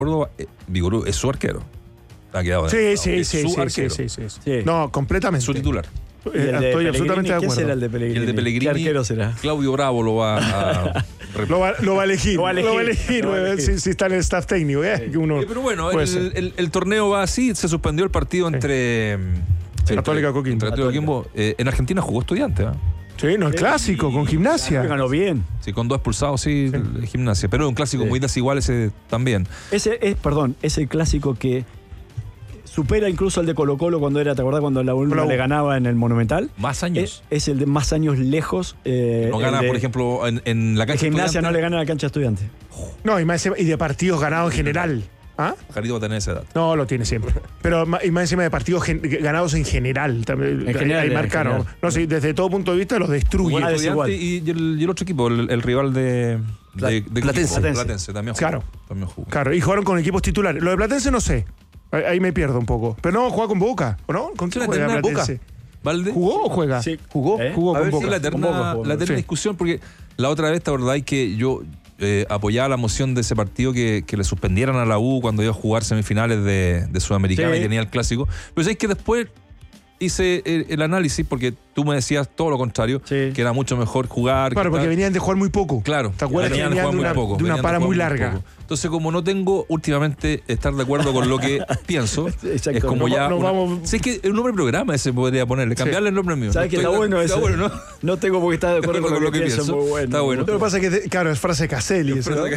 Córdoba, Vigorú es su arquero. Ha quedado Sí. No, completamente. Su titular. Estoy absolutamente de acuerdo. ¿Quién será el de Pellegrini? El de Pellegrini. ¿Qué arquero será? Claudio Bravo lo va a lo va a elegir. Si está en el staff técnico. Que uno pero bueno, el torneo va así. Se suspendió el partido entre Católica Coquimbo. En Argentina jugó Estudiantes. Sí, no, el clásico, con Gimnasia. Ganó bien. Sí, con 2 expulsados, el Gimnasia. Pero un clásico muy desigual ese también. Es el clásico que supera incluso al de Colo-Colo cuando era, ¿te acordás cuando la U le ganaba en el Monumental? Más años. Es el de más años lejos. No gana, por ejemplo, en la cancha Gimnasia no le gana a la cancha Estudiante. No, y de partidos ganados en general. ¿Ah? Jarito va a tener esa edad. No, lo tiene siempre. Pero y más encima de partidos ganados en general. También, en general, ahí marcaron. No, sí, desde todo punto de vista los destruye. Y el otro equipo, el rival de Platense también jugó. Claro. También jugó. Claro, y jugaron con equipos titulares. Lo de Platense no sé. Ahí me pierdo un poco. Pero no, juega con Boca, ¿o no? ¿Con quién juega Platense? ¿Valde? ¿Jugó o juega? Sí. Jugó con Boca. La eterna discusión, porque la otra vez te acordáis que yo apoyaba la moción de ese partido que le suspendieran a la U cuando iba a jugar semifinales de Sudamericana y tenía el clásico. Pero sabéis que después hice el análisis, porque tú me decías todo lo contrario, que era mucho mejor jugar. Claro, porque venían de jugar muy poco. Claro. ¿Te acuerdas que venían de una para muy larga? Entonces, como no tengo últimamente estar de acuerdo con lo que pienso, es como Sí, es que el nombre del programa ese podría ponerle, cambiarle el nombre mío. ¿Sabes que está bueno ese? Está bueno, ¿no? No tengo por qué estar de acuerdo con lo que pienso. Muy bueno. Está bueno. Lo que pasa es que, claro, es frase Caselli. Eso, ¿no?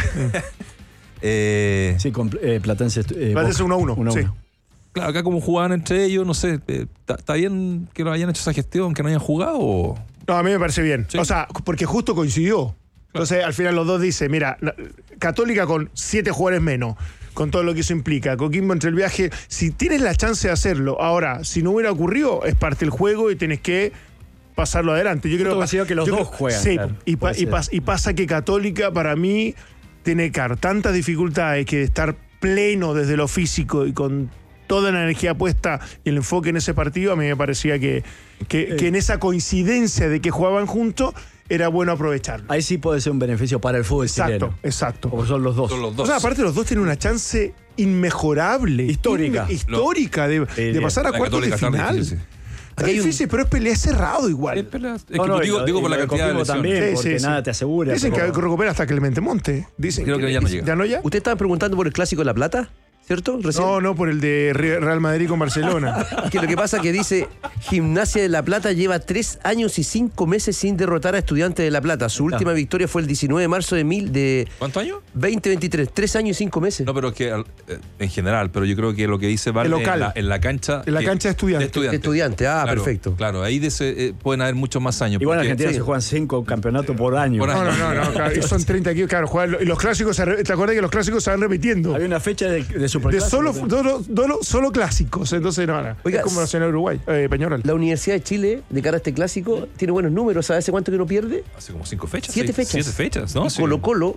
Sí, con Platense 1-1. Sí. Claro, acá como jugaban entre ellos, no sé, ¿está bien que no hayan hecho esa gestión, que no hayan jugado? O... No, a mí me parece bien. Sí. O sea, porque justo coincidió. Entonces, al final los dos dicen, mira, Católica con 7 jugadores menos, con todo lo que eso implica, Coquimbo entre el viaje, si tienes la chance de hacerlo, ahora, si no hubiera ocurrido, es parte del juego y tienes que pasarlo adelante. Yo creo que los dos juegan. Sí, claro, y pasa que Católica, para mí, tiene tantas dificultades que estar pleno desde lo físico y con toda la energía puesta y el enfoque en ese partido, a mí me parecía que en esa coincidencia de que jugaban juntos, era bueno aprovecharlo. Ahí sí puede ser un beneficio para el fútbol chileno. Exacto. Porque son los dos. O sea, aparte los dos tienen una chance inmejorable. Histórica de pasar a cuartos de final. Es difícil, pero es pelea cerrado igual. Es pelea. Digo por la cantidad de lesiones. También, porque nada te asegura. Dicen que recupera hasta Clemente Monte. Dicen creo que ya no llega. ¿Ya no ya? ¿Usted estaba preguntando por el Clásico de La Plata? ¿Cierto? ¿Recién? No, por el de Real Madrid con Barcelona. Que lo que pasa es que dice Gimnasia de La Plata lleva 3 años y 5 meses sin derrotar a Estudiantes de La Plata. Su última victoria fue el 19 de marzo de ¿cuántos años? 2023. 3 años y 5 meses. No, pero es que en general, pero yo creo que lo que dice Valde en la cancha. En la cancha de Estudiantes. Estudiante, claro, perfecto. Claro, ahí pueden haber muchos más años. Igual en Argentina se juegan 5 campeonatos por año. No, claro, son 30 equipos. Claro, y los clásicos, ¿te acuerdas que los clásicos se van repitiendo? Había una fecha de superclásico. Solo clásicos, entonces Oiga, es como Nacional Uruguay, Peñarol. La Universidad de Chile, de cara a este clásico, tiene buenos números. ¿Sabes hace cuánto que no pierde? Hace como 5 fechas. 7 fechas. 7 fechas, ¿no? Y Colo-Colo,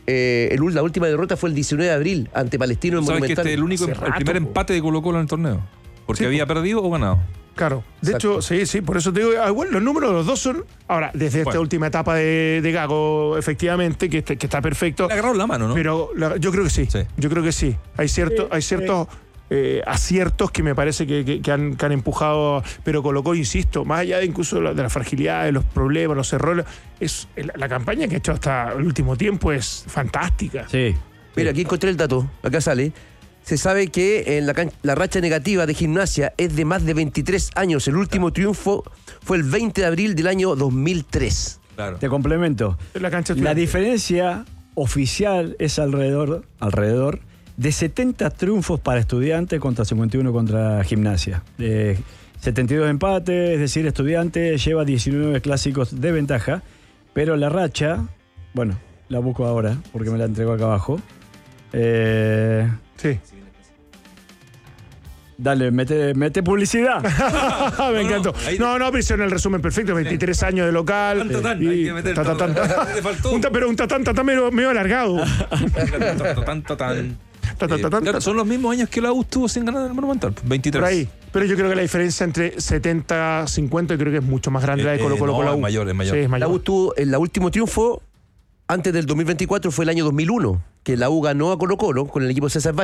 la última derrota fue el 19 de abril ante Palestino en Monumental. ¿Sabes que el primer empate de Colo-Colo en el torneo? Porque había perdido o ganado. Claro, de hecho, sí, por eso te digo, igual los números de los dos son, ahora, desde esta última etapa de Gago, efectivamente, que está perfecto. Le agarraron la mano, ¿no? Pero yo creo que sí, yo creo que sí. Hay ciertos aciertos que me parece que han empujado, pero Colo-Colo, insisto, más allá de incluso de la fragilidad, de los problemas, los errores, la campaña que ha hecho hasta el último tiempo es fantástica. Sí. Mira, aquí encontré el dato, acá sale. Se sabe que la racha negativa de Gimnasia es de más de 23 años. El último triunfo fue el 20 de abril del año 2003. Claro. Te complemento. La diferencia oficial es alrededor de 70 triunfos para Estudiantes contra 51 contra Gimnasia. 72 empates, es decir, Estudiantes lleva 19 clásicos de ventaja, pero la racha, bueno, la busco ahora porque me la entregó acá abajo. Sí. Dale, mete publicidad. Me encantó. Pero hicieron el resumen perfecto. 23 años de local. Hay que meter pero un tatán medio alargado. Claro, son los mismos años que la U estuvo sin ganar el Monumental. 23. Por ahí. Pero yo creo que la diferencia entre 70-50 creo que es mucho más grande la de Colo-Colo con la U. Es mayor. Sí, es mayor. La U tuvo el último triunfo antes del 2024 fue el año 2001, que la U ganó a Colo-Colo con el equipo César